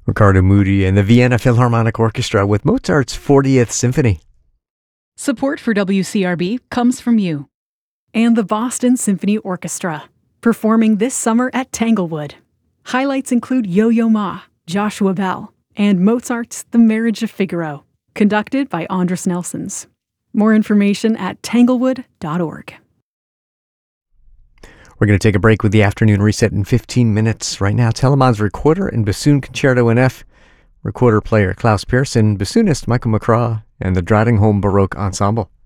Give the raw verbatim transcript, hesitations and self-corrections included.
Ricardo Muti and the Vienna Philharmonic Orchestra with Mozart's fortieth Symphony. Support for W C R B comes from you. And the Boston Symphony Orchestra, performing this summer at Tanglewood. Highlights include Yo-Yo Ma, Joshua Bell, and Mozart's The Marriage of Figaro, conducted by Andras Nelsons. More information at tanglewood dot org. We're going to take a break with the afternoon reset in fifteen minutes. Right now, Telemann's Recorder and Bassoon Concerto in F, recorder player Klaus Pearson, bassoonist Michael McCraw, and the Drottningholm Baroque Ensemble.